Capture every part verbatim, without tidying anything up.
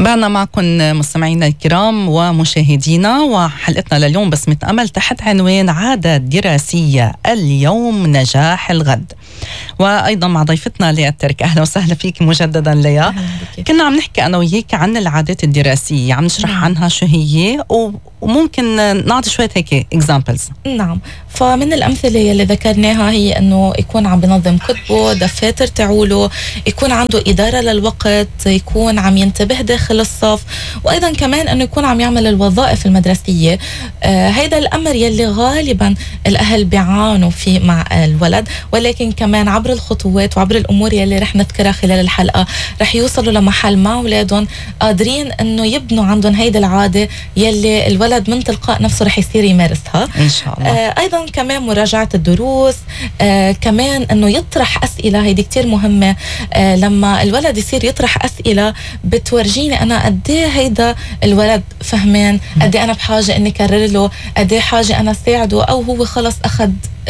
بعنا معكم مستمعينا الكرام ومشاهدينا، وحلقتنا لليوم بسمة أمل تحت عنوان عادة دراسية اليوم نجاح الغد. وأيضا مع ضيفتنا ليا الترك. أهلا وسهلا فيك مجددا ليا. كنا عم نحكي أنا وياك عن العادات الدراسية، عم نشرح نعم. عنها شو هي، وممكن نعطي شوية هيك اكزامبلز. نعم، فمن الأمثلة اللي ذكرناها هي أنه يكون عم بنظم كتبه، دفاتر تعوله، يكون عنده إدارة للوقت، يكون عم ينتبه داخل الصف، وأيضا كمان أنه يكون عم يعمل الوظائف المدرسية. آه هيدا الأمر يلي غالبا الأهل بيعانوا فيه مع الولد، ولكن كمان عبر الخطوات وعبر الأمور يلي رح نذكرها خلال الحلقة رح يوصلوا لمحل مع أولادهم قادرين أنه يبنوا عندهم هيدا العادة يلي الولد من تلقاء نفسه رح يصير يمارسها إن شاء الله. آه أيضا كمان مراجعة الدروس، آه كمان أنه يطرح أسئلة، هيدي كتير مهمة. آه لما الولد يصير يطرح أسئلة بتورجيني أنا قديه هيدا الولد فهمان، قديه أنا بحاجة أني كرر له، قديه حاجة أنا ساعده، أو هو خلص أخذ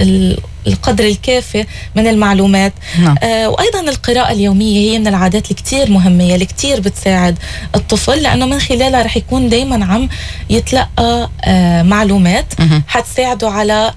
القدر الكافي من المعلومات. نعم. آه وأيضا القراءة اليومية هي من العادات الكتير مهمة اللي كتير بتساعد الطفل، لأنه من خلالها رح يكون دايما عم يتلقى آه معلومات حتساعده على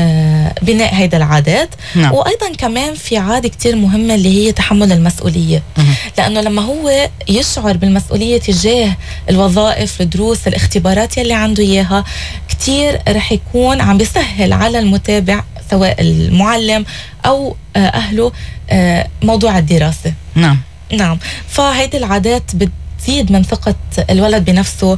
آه بناء هيدا العادات. نعم. وأيضا كمان في عادة كتير مهمة اللي هي تحمل المسؤولية، لأنه لما هو يشعر بالمسؤولية تجاه الوظائف، الدروس، الاختبارات يلي عنده إياها، كتير رح يكون عم بيسهل على المتابع سواء المعلم أو آه أهله آه موضوع الدراسة. نعم نعم فهيدي العادات بت تزيد من ثقة الولد بنفسه،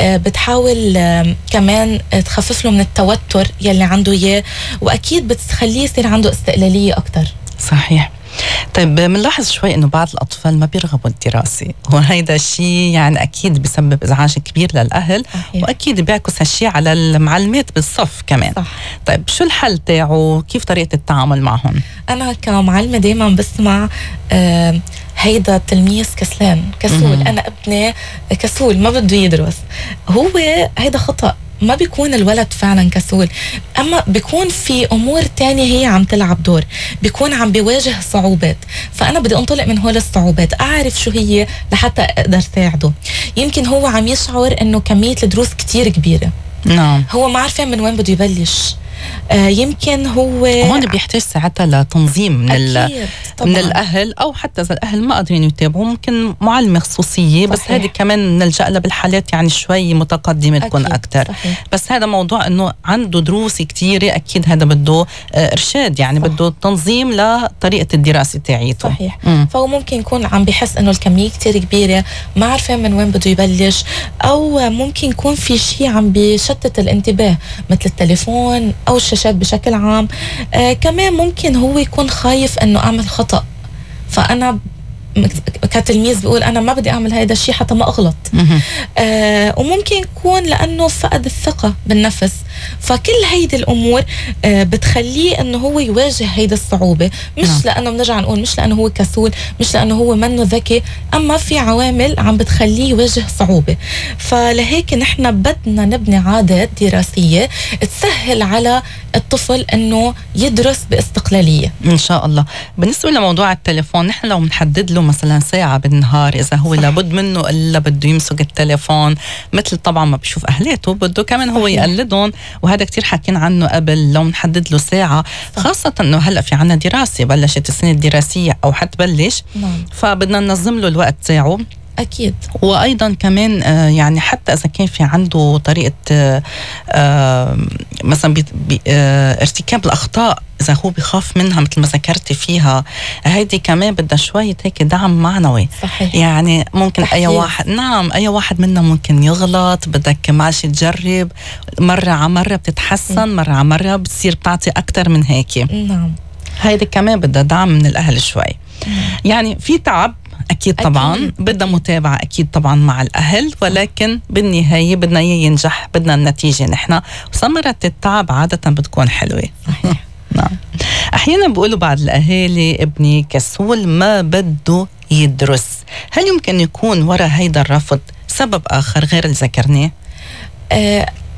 بتحاول كمان تخفف له من التوتر يلي عنده إياه، وأكيد بتخليه يصير عنده استقلالية أكتر. صحيح. طيب بنلاحظ شوي إنه بعض الأطفال ما بيرغبوا الدراسة، وهيدا الشيء يعني أكيد بيسبب إزعاج كبير للأهل. صحيح. وأكيد بيعكس هالشيء على المعلمات بالصف كمان. صح. طيب شو الحل تاعه؟ كيف طريقة التعامل معهم؟ أنا كمعلمة دايما بسمع آه هيدا تلميذ كسلان كسول. م- أنا ابني كسول ما بده يدرس. هو هيدا خطأ، ما بيكون الولد فعلا كسول، أما بيكون في أمور تانية هي عم تلعب دور، بيكون عم بيواجه صعوبات، فأنا بدي أنطلق من هول الصعوبات، أعرف شو هي لحتى أقدر ساعده. يمكن هو عم يشعر أنه كمية الدروس كتير كبيرة. نعم. هو ما عارفين من وين بده يبلش. آه يمكن هو هون بيحتاج ساعتها لتنظيم من من الأهل، أو حتى إذا الأهل ما قادرين يتابعوا ممكن معلمة خصوصية. صحيح. بس هذه كمان نلجأ لها بالحالات يعني شوي متقدمة تكون أكتر. صحيح. بس هذا موضوع إنه عنده دروس كتيرة، أكيد هذا بده آه إرشاد، يعني صح. بده تنظيم لطريقة الدراسة تاعيته. صحيح. م. فهو ممكن يكون عم بيحس إنه الكمية كتير كبيرة، ما عارفين من وين بده يبلش، أو ممكن يكون في شيء عم بيشتت الانتباه مثل التليفون أو الشاشات بشكل عام. آه كمان ممكن هو يكون خايف انه اعمل خطأ، فانا كتلميذ بيقول انا ما بدي اعمل هيدا الشيء حتى ما اغلط. آه وممكن يكون لانه فقد الثقة بالنفس. فكل هيدي الامور آه بتخليه انه هو يواجه هيدا الصعوبة، مش نعم. لانه بنرجع نقول مش لانه هو كسول، مش لانه هو منه ذكي، اما في عوامل عم بتخليه يواجه صعوبة. فلهيك نحن بدنا نبني عادات دراسية تسهل على الطفل انه يدرس باستقلالية ان شاء الله. بالنسبة لموضوع التليفون، نحن لو بنحدد له مثلا ساعة بالنهار، اذا هو صح. لابد منه الا بده يمسك التليفون، مثل طبعا ما بيشوف اهلاته بده كمان هو يقلدهم، وهذا كتير حاكين عنه قبل. لو نحدد له ساعة، خاصة انه هلا في عنا دراسة، بلشت السنة الدراسية او حتبلش. نعم. فبدنا ننظم له الوقت تاعه أكيد. وأيضا كمان آه يعني حتى إذا كان في عنده طريقة آه آه مثلا بي بي آه ارتكاب الأخطاء، إذا هو بيخاف منها مثل ما ذكرتي فيها، هيدي كمان بدها شوية هيك دعم معنوي. صحيح. يعني ممكن تحكير. أي واحد نعم أي واحد منا ممكن يغلط، بدك ماشي تجرب، مرة على مرة بتتحسن، مرة على مرة بتصير بتعطي أكتر من هيك. نعم. هيدي كمان بدها دعم من الأهل شوي. مم. يعني في تعب أكيد طبعا، أكيد. بدنا متابعة أكيد طبعا مع الأهل، ولكن بالنهاية بدنا ينجح، بدنا النتيجة نحن، وثمرة التعب عادة بتكون حلوة. صحيح. نعم. أحيانا بيقولوا بعض الأهالي ابني كسول ما بده يدرس، هل يمكن يكون وراء هيدا الرفض سبب آخر غير اللي ذكرناه؟ آه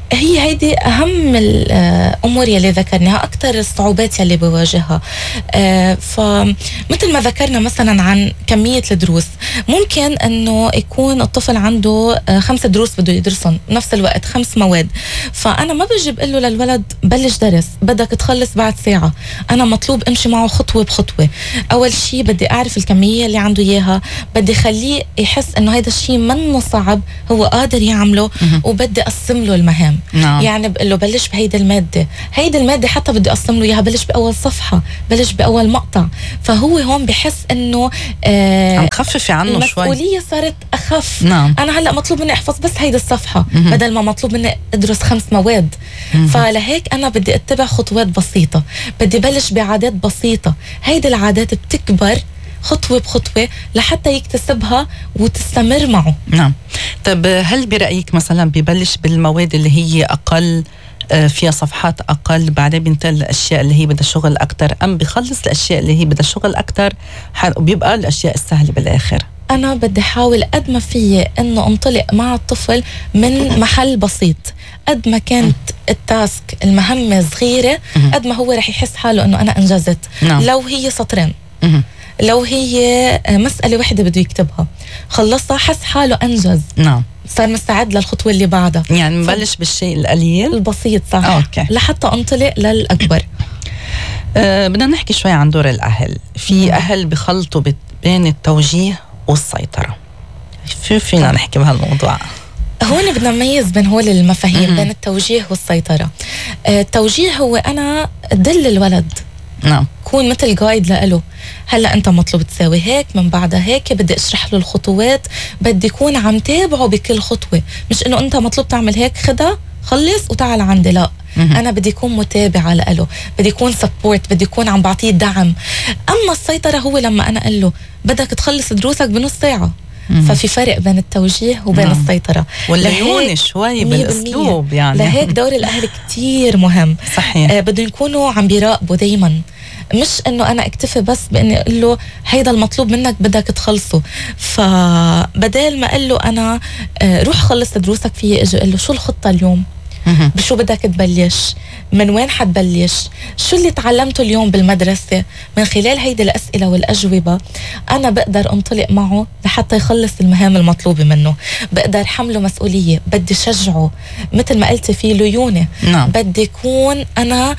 هي هيدي أهم الأمور يلي ذكرناها، أكتر الصعوبات يلي بواجهها. آه فمثل ما ذكرنا مثلا عن كمية الدروس، ممكن أنه يكون الطفل عنده آه خمس دروس بده يدرسهم بنفس الوقت، خمس مواد. فأنا ما بجي بقول له للولد بلش درس بدك تخلص بعد ساعة، أنا مطلوب أمشي معه خطوة بخطوة. أول شيء بدي أعرف الكمية اللي عنده إياها، بدي خليه يحس أنه هيدا الشيء منه صعب، هو قادر يعمله، وبدي أقسم له المهام. نعم. يعني بقول له بلش بهيدي المادة، هيدي المادة حتى بدي أقسم له إياها، بلش بأول صفحة، بلش بأول مقطع. فهو هون بحس إنه آه عم خففي عنه شوي، المسؤولية صارت أخف. نعم. أنا هلأ مطلوب مني أحفظ بس هيدي الصفحة م-م. بدل ما مطلوب مني أدرس خمس مواد. م-م. فلهيك أنا بدي أتبع خطوات بسيطة، بدي بلش بعادات بسيطة، هيدي العادات بتكبر خطوة بخطوة لحتى يكتسبها وتستمر معه. نعم. طب هل برأيك مثلا ببلش بالمواد اللي هي أقل فيها صفحات أقل، بعدين بينتقل الأشياء اللي هي بدها شغل أكتر، أم بخلص الأشياء اللي هي بدها شغل أكتر وبيبقى الأشياء السهلة بالآخر؟ أنا بدي حاول قد ما فيي إنه أنطلق مع الطفل من محل بسيط. قد ما كانت التاسك المهمة صغيرة قد ما هو رح يحس حاله إنه أنا أنجزت. نعم. لو هي سطرين، لو هي مسألة واحدة بده يكتبها، خلصها حس حاله أنجز. نعم. صار مستعد للخطوة اللي بعدها. يعني نبلش بالشيء القليل البسيط، صح. أوكي. لحتى أنطلق للأكبر. أه بدنا نحكي شوي عن دور الأهل. في أهل بخلطوا بين التوجيه والسيطرة، شو فينا نحكي بهالموضوع؟ هون بدنا نميز بين هول المفاهيم، بين التوجيه والسيطرة. أه التوجيه هو أنا دل الولد. نعم. كون مثل جايد لإله، هلا انت مطلوب تساوي هيك، من بعدها هيك، بدي اشرح له الخطوات، بدي يكون عم تابعه بكل خطوه، مش انه انت مطلوب تعمل هيك خدها خلص وتعال عندي، لا. م-م. انا بدي يكون متابعه لإله، بدي يكون سبورت، بدي يكون عم بعطيه دعم. اما السيطره هو لما انا اقول له بدك تخلص دروسك بنص ساعه. م-م. ففي فرق بين التوجيه وبين نعم. السيطره، والليون شوي بالاسلوب. يعني لهيك دور الاهل كتير مهم. صحيح. آه بدهم يكونوا عم بيراقبوا دايما، مش انه انا اكتفي بس باني اقول له هيدا المطلوب منك بدك تخلصه. فبدال ما اقول له انا روح خلص دروسك، فيه اجي اقول له شو الخطه اليوم، بشو بدك تبلش، من وين حتبلش، شو اللي تعلمته اليوم بالمدرسة. من خلال هيدي الأسئلة والأجوبة أنا بقدر أنطلق معه لحتى يخلص المهام المطلوبة منه. بقدر حمله مسؤولية، بدي شجعه مثل ما قلت فيه ليونة. نعم. بدي يكون أنا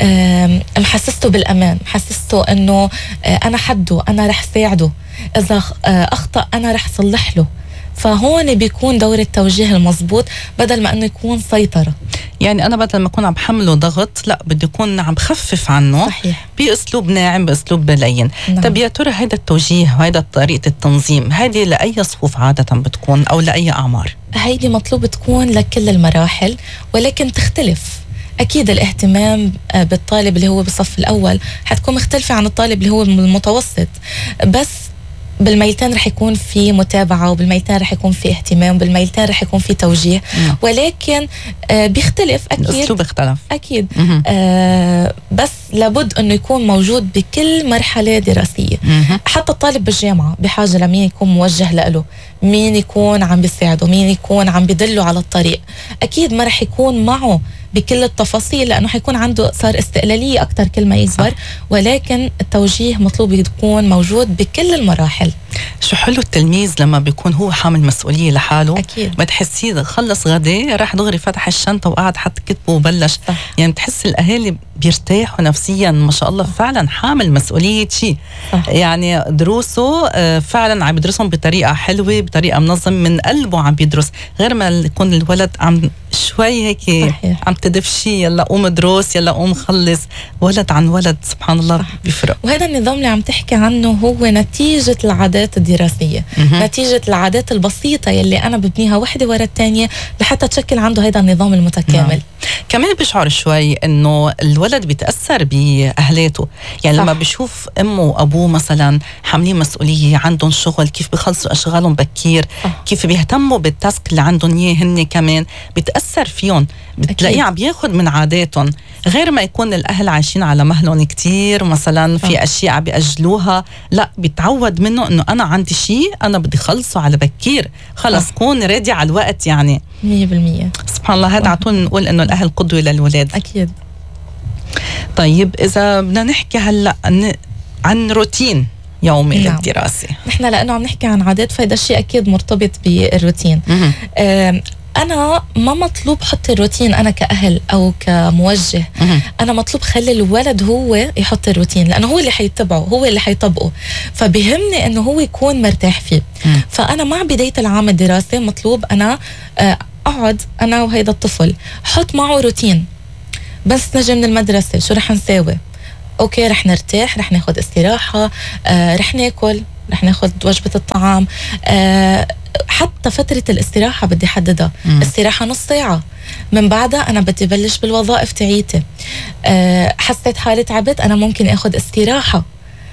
محسسته بالأمان، محسسته أنه أنا حده، أنا رح ساعده، إذا أخطأ أنا رح صلح له. فهون بيكون دور التوجيه المضبوط بدل ما انه يكون سيطرة. يعني انا بدل ما اكون عم بحمله ضغط، لا بدي اكون عم بخفف عنه. صحيح. باسلوب ناعم، باسلوب لين. نعم. طب يا ترى هيدا التوجيه وهيدا طريقة التنظيم هيدي لاي صفوف عادة بتكون او لاي اعمار؟ هيدي مطلوب تكون لكل المراحل، ولكن تختلف. أكيد الاهتمام بالطالب اللي هو بالصف الأول حتكون مختلفة عن الطالب اللي هو المتوسط، بس بالميلتين رح يكون في متابعة، وبالميلتين رح يكون في اهتمام، وبالميلتين رح يكون في توجيه. م. ولكن آه بيختلف أكيد، الأسلوب اختلف أكيد. آه بس لابد أنه يكون موجود بكل مرحلة دراسية. م. حتى الطالب بالجامعة بحاجة لمين يكون موجه له، مين يكون عم بيساعده، مين يكون عم بيدله على الطريق. أكيد ما رح يكون معه بكل التفاصيل لأنه حيكون عنده صار استقلالية أكتر كل ما يكبر. صح. ولكن التوجيه مطلوب يكون موجود بكل المراحل. شو حلو التلميذ لما بيكون هو حامل مسؤولية لحاله. أكيد. ما تحسيه خلص غداء راح دغري فتح الشنطة وقعد حط كتبه وبلش. صح. يعني تحس الأهالي بيرتاحوا نفسيا، ما شاء الله. صح. فعلا حامل مسؤولية شيء. يعني دروسه فعلا عم يدرسهم بطريقة حلوة، بطريقة منظمة، من قلبه عم بيدرس، غير ما يكون الولد عم شوي هيك. صحيح. عم تدفشي، يلا قوم دروس، يلا قوم خلص. ولد عن ولد سبحان الله. صح. بيفرق. وهذا النظام اللي عم تحكي عنه هو نتيجة العادات الدراسية. م-م. نتيجة العادات البسيطة يلي أنا ببنيها وحدة ورا الثانية لحتى تشكل عنده هذا النظام المتكامل. نعم. كمان بشعر شوي إنه الولد بيتأثر بأهلاته. يعني صح. لما بيشوف أمه وأبوه مثلا حاملين مسؤولية، عندهم شغل، كيف بيخلصوا أشغالهم بكير. صح. كيف بيهتموا بالتاسك اللي عندهم إياه هن كمان، بيتأثر فيهم، بتلاقيه عم بياخد من عاداتهم، غير ما يكون الأهل عايشين على مهلهم كتير مثلا. صح. في أشياء عم بيأجلوها، لا بيتعود منه إنه أنا عندي شيء أنا بدي خلصه على بكير، خلص كون رادي على الوقت. يعني مية بالمية. سبحان الله، هذا على طول نقول انه الاهل قدوه للولاد. اكيد. طيب اذا بدنا نحكي هلا عن روتين يومي نعم. للدراسه، نحن لانه عم نحكي عن عادات فهذا الشيء اكيد مرتبط بالروتين. آه أنا ما مطلوب حط الروتين أنا كأهل أو كموجه، أنا مطلوب خلي الولد هو يحط الروتين، لأنه هو اللي حيتبعه، هو اللي حيطبقه، فبهمني أنه هو يكون مرتاح فيه. فأنا مع بداية العام الدراسي مطلوب أنا أقعد أنا وهيدا الطفل حط معه روتين. بس نجي من المدرسة شو رح نساوي؟ أوكي رح نرتاح، رح ناخد استراحة، آه رح ناكل، رح ناخد وجبة الطعام، آه حتى فترة الاستراحة بدي حددها. مم. استراحة نص ساعة، من بعدها أنا بدي بلش بالوظائف تعيتي. أه حسيت حالي تعبت، أنا ممكن أخذ استراحة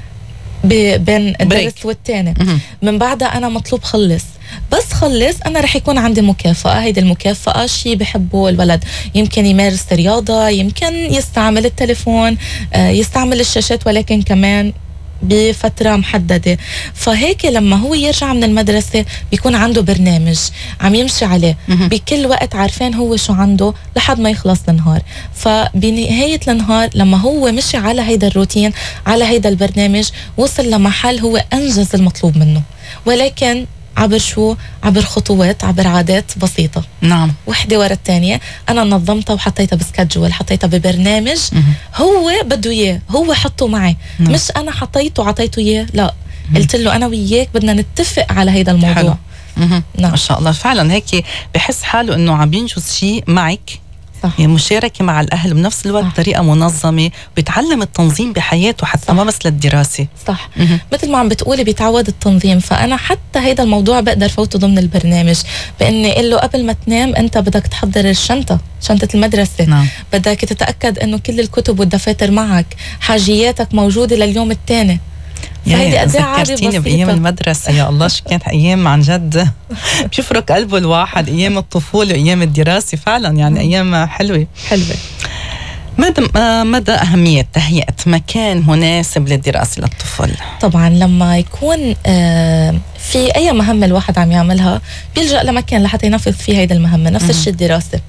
بين الدرس والتاني. مم. من بعدها أنا مطلوب خلص، بس خلص أنا رح يكون عندي مكافأة. هيدي المكافأة شيء بحبه الولد، يمكن يمارس رياضة، يمكن يستعمل التليفون، أه يستعمل الشاشات، ولكن كمان بفترة محددة. فهيك لما هو يرجع من المدرسة بيكون عنده برنامج عم يمشي عليه، بكل وقت عارفين هو شو عنده لحد ما يخلص النهار. فبنهاية النهار لما هو مشي على هيدا الروتين، على هيدا البرنامج، وصل لمحل هو أنجز المطلوب منه، ولكن عبر شو؟ عبر خطوات، عبر عادات بسيطة. نعم. وحدة ورا الثانية أنا نظمتها وحطيتها بسكجول، حطيتها ببرنامج مم. هو بده إياه، هو حطه معي. نعم. مش أنا حطيته وعطيته إياه، لا، مم. قلت له أنا وياك بدنا نتفق على هيدا الموضوع. نعم. ما شاء الله، فعلا هيك بحس حاله إنه عم ينجز شيء معك. صح. يعني مشاركة مع الأهل بنفس الوقت بطريقة منظمة، بيتعلم التنظيم بحياته حتى صح. ما بس للدراسة. صح. م- مثل ما عم بتقولي بيتعود التنظيم، فأنا حتى هيدا الموضوع بقدر فوته ضمن البرنامج، بإني قل له قبل ما تنام أنت بدك تحضر الشنطة، شنطة المدرسة. نعم. بدك تتأكد إنه كل الكتب والدفاتر معك، حاجياتك موجودة لليوم الثاني. يا ذكرتيني بأيام المدرسة، يا الله شو كانت أيام عن جد بيفرق قلبه الواحد، أيام الطفولة وأيام الدراسة فعلا، يعني أيام حلوة حلوة. مدى مدى أهمية تهيئة مكان مناسب للدراسة للطفل؟ طبعا لما يكون في أي مهمة الواحد عم يعملها بيلجأ لمكان لحتى ينفذ فيه هيدا المهمة. نفس الشيء الدراسة،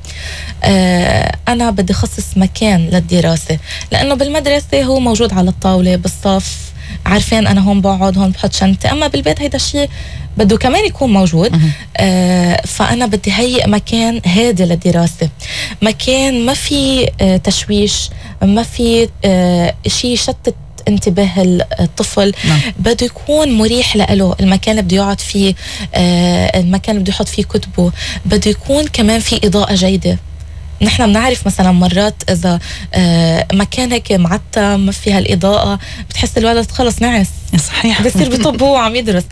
أنا بدي خصص مكان للدراسة، لأنه بالمدرسة هو موجود على الطاولة بالصف، عارفين أنا هون بقعد، هون بحط شنطة. أما بالبيت هيدا الشيء بده كمان يكون موجود. آه فأنا بدي هيئ مكان هادي للدراسة، مكان ما في آه تشويش، ما في آه شيء يشتت انتباه الطفل. نعم. بده يكون مريح له، المكان اللي بده يقعد فيه، آه المكان اللي بده يحط فيه كتبه، بده يكون كمان في إضاءة جيدة. نحن بنعرف مثلا مرات إذا آه مكان هيك معتم ما فيها الإضاءة بتحس الولد خلص نعس. صحيح. بصير بيطب هو عم يدرس.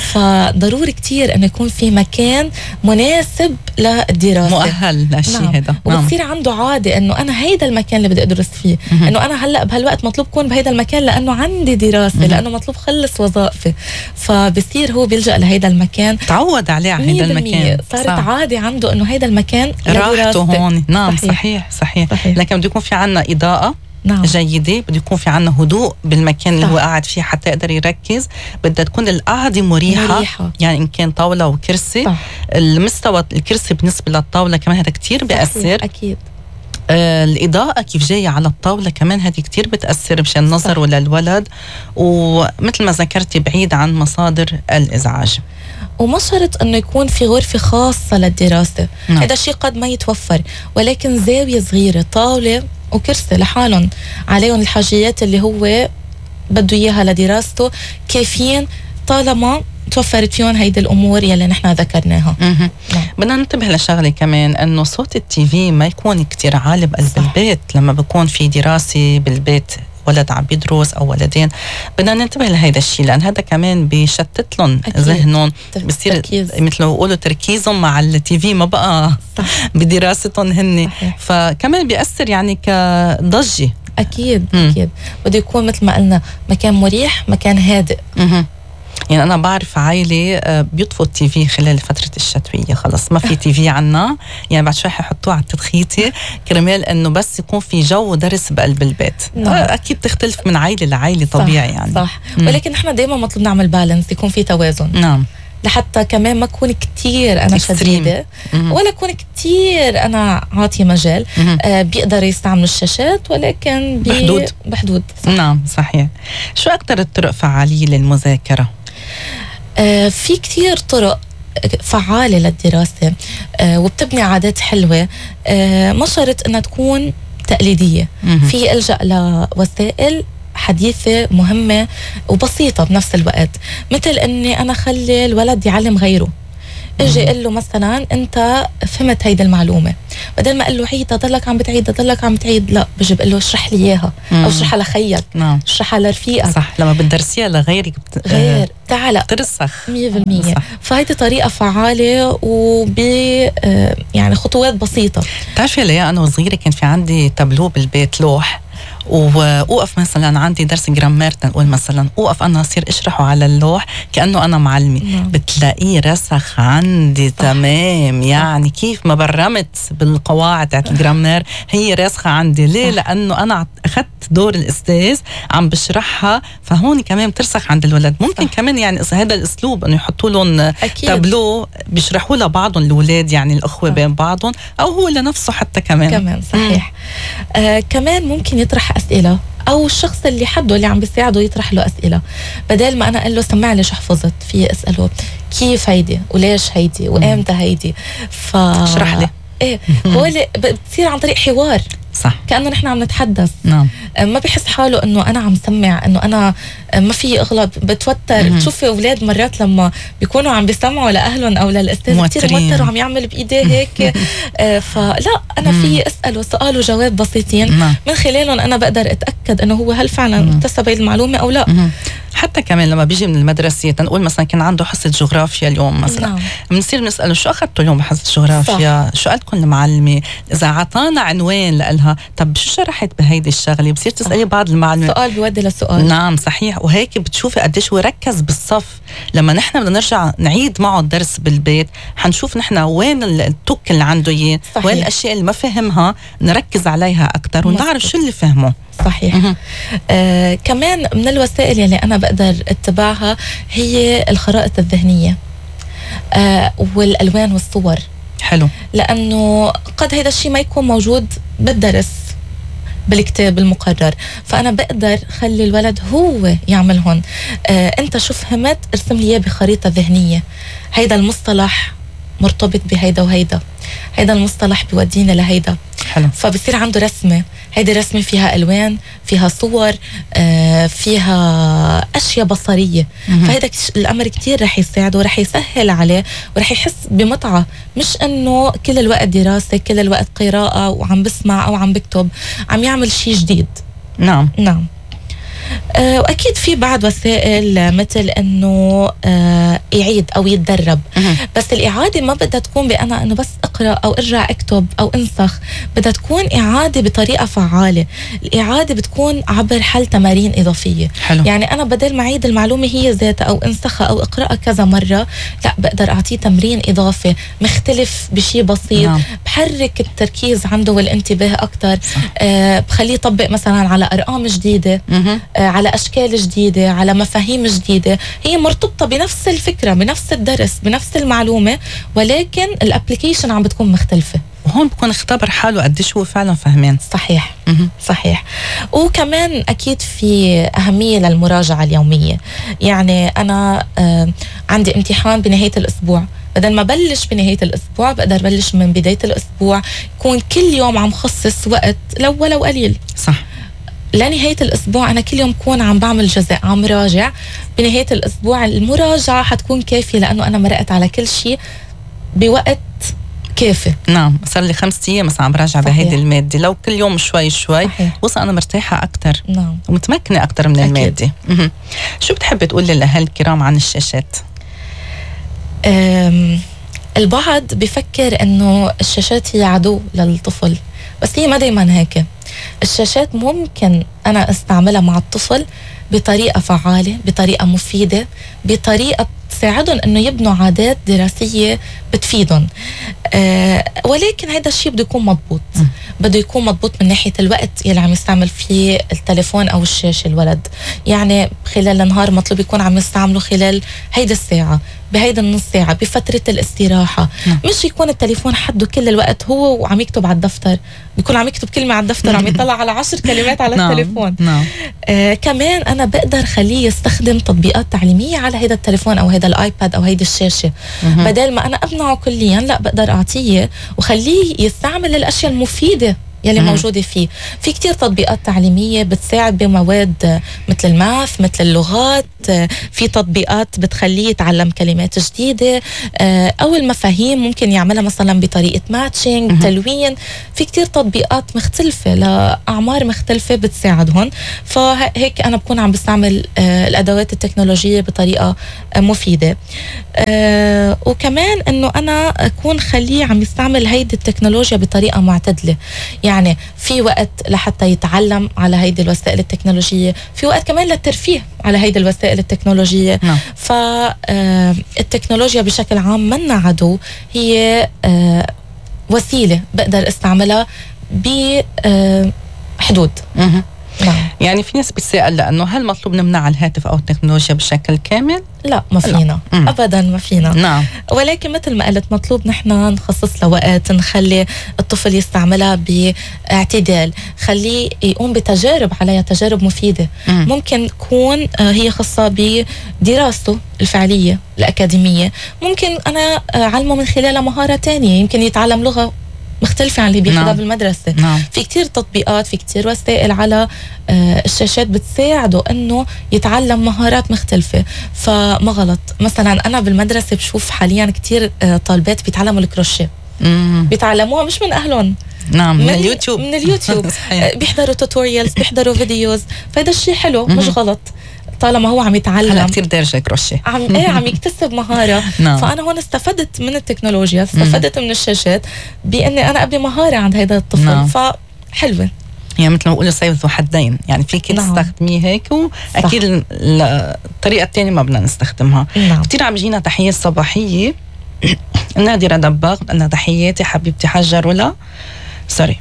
فضروري كتير إنه يكون في مكان مناسب للدراسة، مؤهل للشيء. نعم. هذا وبتصير نعم. عنده عادة إنه أنا هيدا المكان اللي بدي أدرس فيه، إنه أنا هلأ بهالوقت مطلوب كون بهيدا المكان لأنه عندي دراسة، مم. لأنه مطلوب خلص وظائفي، فبصير هو بيلجأ لهيدا المكان، تعود عليه على هيدا المكان، صارت صح. عادة عنده إنه هيدا المكان راحته هون. نعم. صحيح صحيح, صحيح. صحيح. لكن بده يكون في عنا إضاءة نعم. جيدة، بده يكون في عنا هدوء بالمكان صح. اللي هو قاعد فيه حتى يقدر يركز. بدها تكون القعدة مريحة, مريحة. يعني إن كان طاولة وكرسي صح. المستوى الكرسي بالنسبة للطاولة كمان هذا كتير بيأثر. أكيد. آه الإضاءة كيف جاية على الطاولة كمان هذه كتير بتأثر مشان النظر ولا الولد، ومثل ما ذكرتي بعيد عن مصادر الإزعاج. وما شرط انه يكون في غرفة خاصة للدراسة، نعم. هذا الشيء قد ما يتوفر، ولكن زاوية صغيرة، طاولة وكرسي لحالهم عليهم الحاجيات اللي هو بده اياها لدراسته كافيين، طالما توفرت فيهم هيدي الامور يلي نحن ذكرناها. نعم. بدنا ننتبه لشغله كمان، انه صوت التي في ما يكون كتير عالي بقلب البيت. لما بكون في دراسة بالبيت، ولد عم بيدرس او ولدين، بدنا ننتبه لهيدا الشيء، لان هذا كمان بيشتت لهم ذهنهم، بصير مثل ما بيقولوا تركيزهم مع التي في ما بقى صح. بدراستهم هن صحيح. فكمان بيأثر يعني كضجة. اكيد م. اكيد بده يكون مثل ما قلنا مكان مريح، مكان هادئ. م- يعني أنا بعرف عائلة بيطفوا التي في خلال فترة الشتوية، خلص ما في تي في عنا، يعني بعد شوي حيحطوه على التدخيتي كرمال إنه بس يكون في جو درس بقلب البيت. نعم. أكيد تختلف من عائلة لعائلة طبيعي، يعني صح. م. ولكن نحن دايما مطلوب نعمل بالانس، يكون في توازن. نعم. لحتى كمان ما أكون كتير أنا Extreme. شديدة ولا أكون كتير أنا عاطي مجال. آه بيقدر يستعمل الشاشات ولكن بحدود بحدود صح. نعم صحيح. شو أكتر الطرق فعالية للمذاكرة؟ آه في كتير طرق فعالة للدراسة آه وبتبني عادات حلوة. آه ما شرط أنها تكون تقليدية. في ألجأ لوسائل حديثة مهمة وبسيطة بنفس الوقت، مثل أني أنا خلي الولد يعلم غيره. اجي اقول له مثلا انت فهمت هيدي المعلومه، بدل ما اقول له عيدها ضلك عم بتعيدها ضلك عم بتعيد، لا بجي بقول له اشرح لي اياها او اشرحها لخيك. نعم. اشرحها لرفيقك. صح. لما بتدرسيها لغيرك بت... غير تعال ترسخ مية بالمية. فهيدي طريقه فعاله وب يعني خطوات بسيطه. بتعرفي ليه انا وصغيره كان في عندي تابلو بالبيت لوح، وأوقف مثلا عندي درس جرامير تنقول مثلا أوقف أنا أصير أشرحه على اللوح كأنه أنا معلمي. نعم. بتلاقيه رسخ عندي. صح. تمام. يعني كيف ما برمت بالقواعد تاعت الجرامير هي راسخة عندي. ليه؟ صح. لأنه أنا أخذت دور الأستاذ عم بشرحها، فهون كمان بترسخ عند الولد. ممكن صح. كمان يعني هذا الأسلوب أنه يحطوا لهم تابلو بيشرحوا لبعضهم الأولاد، يعني الأخوة بين بعضهم أو هو لنفسه حتى كمان كمان صحيح. آه كمان ممكن يطرح أسئلة، أو الشخص اللي حده اللي عم بيساعده يطرح له أسئلة. بدل ما أنا أقول له سمع لي شو حفظت، في أسأله كيف هيدي وليش هيدي وإمتى هيدي. ف اشرح لي. إيه هو اللي بتصير عن طريق حوار. صح. كأنه نحن عم نتحدث. نعم. ما بيحس حاله انه انا عم سمع، انه انا ما في اغلط، بتوتر. بتشوفي اولاد مرات لما بيكونوا عم بيسمعوا لاهلهم او للاستاذ كثير موتر وعم يعمل بايديه هيك. آه فلا انا في اساله سؤال وجواب بسيطين. نعم. من خلالهم انا بقدر اتاكد انه هو هل فعلا اكتسب هي المعلومه او لا. مم. حتى كمان لما بيجي من المدرسة تنقول مثلا كان عنده حصة جغرافيا اليوم مثلا. نعم. بنصير نسأله شو أخذتوا اليوم بحصة جغرافيا؟ صح. شو قالتكم المعلمة؟ إذا عطانا عنوان لها طب شو شرحت بهيدي الشغلة؟ بصير تسألي بعض المعلمين. سؤال بيودي للسؤال. نعم صحيح. وهيك بتشوفي قديش هو ركز بالصف. لما نحن بدنا نرجع نعيد معه الدرس بالبيت حنشوف نحن وين التوك اللي عنده إياه، وين الأشياء اللي ما فهمها نركز عليها أكتر ونعرف شو اللي فهمه. صحيح. آه كمان من الوسائل اللي أنا بقدر اتبعها هي الخرائط الذهنية آه والألوان والصور. حلو. لأنه قد هذا الشيء ما يكون موجود بالدرس بالكتاب المقرر، فأنا بقدر خلي الولد هو يعملهن. آه أنت شو فهمت ارسم لي بخريطة ذهنية، هيدا المصطلح مرتبط بهيدا وهيدا، هيدا المصطلح بيودينا لهيدا. حلو. فبصير عنده رسمة، هيدي رسمة فيها ألوان، فيها صور، آه فيها أشياء بصرية. فهيدا الأمر كتير رح يساعده ورح يسهل عليه ورح يحس بمتعة، مش أنه كل الوقت دراسة كل الوقت قراءة وعم بسمع أو عم بكتب، عم يعمل شيء جديد. نعم. نعم. آه وأكيد في بعض وسائل مثل أنه آه يعيد أو يتدرب. بس الإعادة ما بدها تكون بأنا أنه بس أقرأ أو أرجع أكتب أو أنسخ، بدها تكون إعادة بطريقة فعالة. الإعادة بتكون عبر حل تمارين إضافية. حلو. يعني أنا بدل ما أعيد المعلومة هي ذاتها أو أنسخها أو أقرأها كذا مرة، لا بقدر أعطيه تمرين إضافي مختلف بشي بسيط. نعم. بحرك التركيز عنده والانتباه أكتر. آه بخليه يطبق مثلا على أرقام جديدة، على أشكال جديدة، على مفاهيم جديدة هي مرتبطة بنفس الفكرة بنفس الدرس بنفس المعلومة، ولكن الابليكيشن عم بتكون مختلفة. وهون بكون اختبر حاله قديش هو فعلا فهمان. صحيح. م- صحيح. وكمان أكيد في أهمية للمراجعة اليومية. يعني أنا آه عندي امتحان بنهاية الأسبوع، بدل ما بلش بنهاية الأسبوع بقدر بلش من بداية الأسبوع، يكون كل يوم عم خصص وقت لو ولو قليل. صح. لنهاية الأسبوع أنا كل يوم كون عم بعمل جزء عم راجع. بنهاية الأسبوع المراجعة حتكون كافية لأنه أنا مرقت على كل شيء بوقت كافي. نعم. صار لي خمسة أيام مثلا عم براجع بهيدي المادة، لو كل يوم شوي شوي وصل أنا مرتاحة أكتر. نعم. ومتمكنة أكتر من أكيد. المادة. م- شو بتحبي تقول للأهل الكرام عن الشاشات؟ البعض بفكر أنه الشاشات هي عدو للطفل، بس هي ما دايما هيك. الشاشات ممكن أنا استعملها مع الطفل بطريقة فعالة، بطريقة مفيدة، بطريقة تساعدهم أنه يبنوا عادات دراسية بتفيدهم. آه ولكن هذا الشيء بده يكون مضبوط، بده يكون مضبوط من ناحية الوقت يلي عم يستعمل فيه التليفون أو الشاشة الولد. يعني خلال النهار مطلوب يكون عم يستعمله خلال هيدا الساعة، بهيدا النص ساعة، بفترة الاستراحة. م. مش يكون التليفون حده كل الوقت هو وعم يكتب على الدفتر، بيكون عم يكتب كلمة على الدفتر عم يطلع على عشر كلمات على التليفون. نعم. آه كمان أنا بقدر خليه يستخدم تطبيقات تعليمية على هيدا التليفون أو هيدا الآيباد أو هيدا الشاشة. م. بدل ما أنا أمنعه كليا، لا بقدر أعطيه وخليه يستعمل الأشياء المفيدة يلي مم. موجودة فيه. في كتير تطبيقات تعليمية بتساعد بمواد مثل الماث، مثل اللغات. في تطبيقات بتخليه يتعلم كلمات جديدة أو المفاهيم ممكن يعملها مثلا بطريقة ماتشينج، تلوين. في كتير تطبيقات مختلفة لأعمار مختلفة بتساعدهم. فهيك أنا بكون عم بستعمل الأدوات التكنولوجية بطريقة مفيدة. وكمان أنه أنا أكون خليه عم يستعمل هيدي التكنولوجيا بطريقة معتدلة. يعني في وقت لحتى يتعلم على هيدي الوسائل التكنولوجية، في وقت كمان للترفيه على هيدي الوسائل التكنولوجية. نعم. فالتكنولوجيا بشكل عام منا عدو، هي وسيلة بقدر استعملها بحدود. نعم. يعني في ناس بتسأل لأنه هل مطلوب نمنع الهاتف أو التكنولوجيا بشكل كامل؟ لا ما فينا. لا. أبدا ما فينا. نعم. ولكن مثل ما قلت مطلوب نحن نخصص له وقت، نخلي الطفل يستعملها باعتدال، خليه يقوم بتجارب عليها، تجارب مفيدة. مم. ممكن تكون هي خاصة بدراسته الفعلية الأكاديمية، ممكن أنا أعلمه من خلالها مهارة تانية، يمكن يتعلم لغة مختلفة عن اللي بياخدها. نعم. بالمدرسة. نعم. في كتير تطبيقات، في كتير وسائل على آه الشاشات بتساعده انه يتعلم مهارات مختلفة. فما غلط. مثلا انا بالمدرسة بشوف حاليا كتير آه طالبات بيتعلموا الكروشيه، بيتعلموها مش من اهلهم. نعم. من, من اليوتيوب. من اليوتيوب. آه بيحضروا توتوريالز، بيحضروا فيديوز. فهذا الشيء حلو، مش غلط طالما هو عم يتعلم. هلا كتير دارجة كروشيه. عم ايه عم يكتسب مهارة. نعم. فأنا هون استفدت من التكنولوجيا، استفدت من الشاشات بإني أنا أبني مهارة عند هذا الطفل. نعم. فحلوة. يعني مثل ما بقولوا سيف ذو حدين، يعني فيك. نعم. تستخدميه هيك، وأكيد الطريقة الثانية ما بدنا نستخدمها. نعم. كتير عم يجينا تحية صباحية. نادرة دباغ أنا تحياتي حبيبتي حجة رولا سوري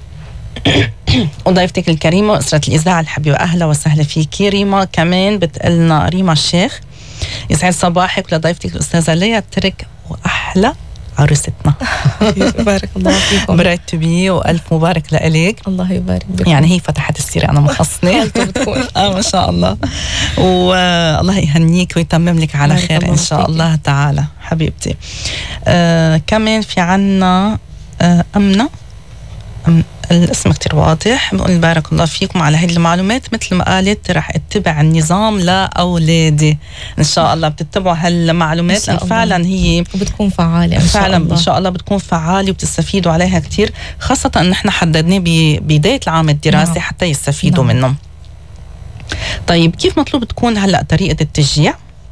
وضيفتك الكريمة وأسرة الإذاعة الحبيبة، أهلا وسهلا فيكي. ريما كمان بتقلنا، ريما الشيخ يسعد صباحك، ولضيفتك الأستاذة ليا ترك وأحلى عروستنا. بارك الله فيكم. برايت تو بي وألف مبارك لإلك. الله يبارك بك. يعني هي فتحت السيرة أنا محصنة. اه ما شاء الله. والله يهنيك ويتمم لك على خير إن شاء الله تعالى حبيبتي. آه كمان في عنا آه أمنة، الاسم كتير واضح، بقول بارك الله فيكم على هذه المعلومات. مثل ما قالت رح اتبع النظام لأولادي إن شاء الله. بتتبعوا هالمعلومات لأن فعلا هي بتكون فعالة إن فعلا شاء الله. إن شاء الله بتكون فعالة وبتستفيدوا عليها كتير، خاصة أن احنا حددناه ببداية العام الدراسي. نعم. حتى يستفيدوا. نعم. منه. طيب كيف مطلوب تكون هلأ طريقة التشجيع؟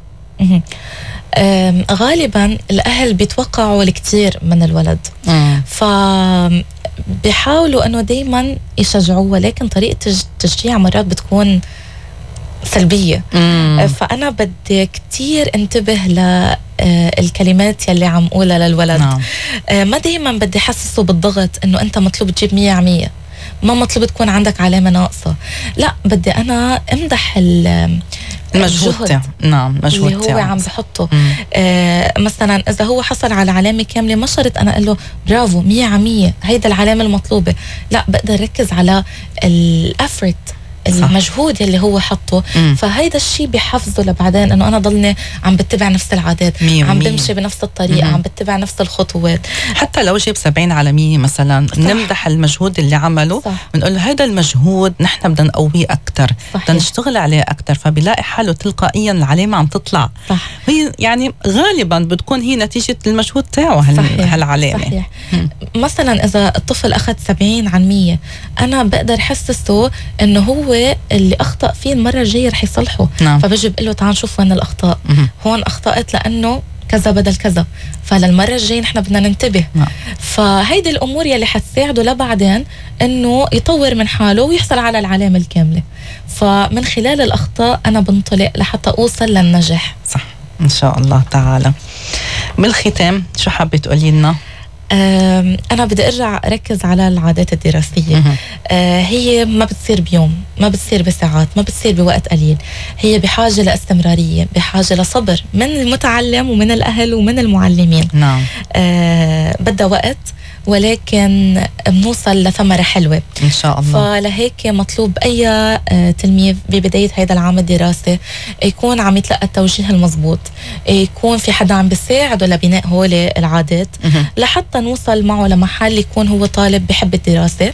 غالبا الأهل بيتوقعوا الكثير من الولد، ف بيحاولوا انه دايما يشجعوه، ولكن طريقه التشجيع مرات بتكون سلبيه. مم. فانا بدي كتير انتبه للكلمات يلي عم قولها للولد. نعم. ما دايما بدي حسسه بالضغط انه انت مطلوب تجيب مية على مية، ما مطلوب تكون عندك علامه ناقصه. لا، بدي انا امدح المجهود. نعم مجهود اللي هو عم بحطه. آه مثلا اذا هو حصل على علامه كامله، ما شرط انا اقول له برافو مية على مية هيدا العلامه المطلوبه. لا، بقدر ركز على الافورت، المجهود اللي هو حطه. مم. فهيدا الشيء بحفظه لبعدين، انه انا ضلني عم بتبع نفس العادات، عم بمشي بنفس الطريقه. مم. عم بتبع نفس الخطوات. حتى لو جيب سبعين على مية مثلا، صح. نمدح المجهود اللي عمله، بنقول له هذا المجهود نحن بدنا نقويه اكثر، بدنا نشتغل عليه اكثر، فبيلاقي حاله تلقائيا العلامه عم تطلع. صح. هي يعني غالبا بتكون هي نتيجه المجهود تاعه هالعلامه. صحيح. مم. مثلا اذا الطفل اخذ سبعين على مية، انا بقدر حسسه انه هو اللي اخطأ فيه المره الجايه رح يصلحه. نعم. فبجي بقول له تعال نشوف وين الاخطاء. مم. هون اخطأت لانه كذا بدل كذا، فللمره الجايه نحن بدنا ننتبه. نعم. فهيدي الامور يلي حتساعده لبعدين انه يطور من حاله ويحصل على العلامه الكامله. فمن خلال الاخطاء انا بنطلق لحتى اوصل للنجاح. صح ان شاء الله تعالى. بالختام شو حابه تقولي لنا؟ أنا بدي أرجع أركز على العادات الدراسية. آه هي ما بتصير بيوم، ما بتصير بساعات، ما بتصير بوقت قليل. هي بحاجة لاستمرارية، بحاجة لصبر من المتعلم ومن الأهل ومن المعلمين. نعم. آه بدها وقت، ولكن بنوصل لثمرة حلوة إن شاء الله. فلهيك مطلوب أي تلميذ ببداية هذا العام الدراسي يكون عم يتلقى التوجيه المضبوط، يكون في حدا عم بيساعده لبناء هول العادات لحتى نوصل معه لمحل يكون هو طالب بحب الدراسة،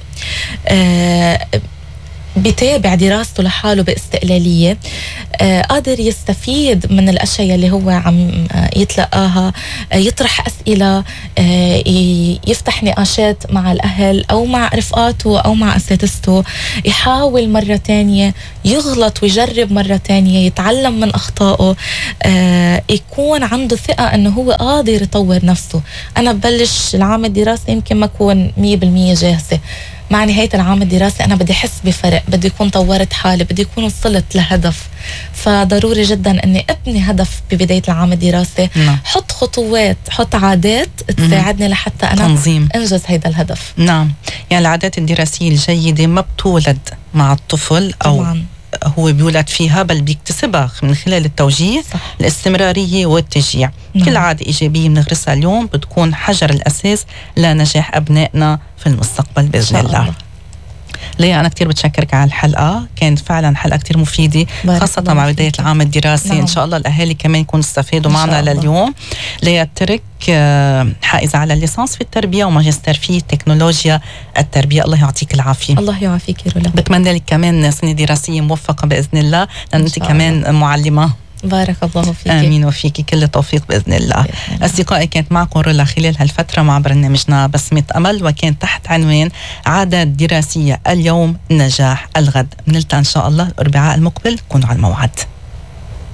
آه بتابع دراسته لحاله باستقلالية، آه قادر يستفيد من الأشياء اللي هو عم يتلقاها، آه يطرح أسئلة، آه يفتح نقاشات مع الأهل أو مع رفقاته أو مع أساتذته، يحاول مرة تانية، يغلط ويجرب مرة تانية، يتعلم من أخطائه، آه يكون عنده ثقة أنه هو قادر يطور نفسه. أنا ببلش العام الدراسي يمكن ما أكون مية بالمية جاهزة، مع نهاية العام الدراسي أنا بدي أحس بفرق، بدي أكون طورت حالي، بدي أكون وصلت لهدف. فضروري جدا أني أبني هدف ببداية العام الدراسي. نعم. حط خطوات، حط عادات تساعدني لحتى أنا تنظيم. أنجز هذا الهدف. نعم، يعني العادات الدراسية الجيدة ما بتولد مع الطفل أو طبعاً. هو بيولد فيها، بل بيكتسبها من خلال التوجيه. صح. الاستمرارية والتشجيع. نعم. كل عادة إيجابية بنغرسها اليوم بتكون حجر الأساس لنجاح أبنائنا في المستقبل بإذن الله. الله. ليا أنا كتير بتشكرك على الحلقة، كانت فعلا حلقة كتير مفيدة خاصة مع بداية العام الدراسي. نعم. إن شاء الله الأهالي كمان يكونوا استفادوا معنا لليوم. ليا ترك حائزة على الليسانس في التربية وماجستير في تكنولوجيا التربية. الله يعطيك العافية. الله يعافيك يا رولا. بتمنى لك كمان سنة دراسية موفقة بإذن الله، لأن أنت كمان معلمة. بارك الله فيك. آمين وفيك كل التوفيق بإذن الله. أصدقائي، كانت معكم رولا خلال هالفترة مع برنامجنا بسمة أمل، وكان تحت عنوان عادات دراسية اليوم نجاح الغد. بنلتقى إن شاء الله الأربعاء المقبل، كونوا على الموعد.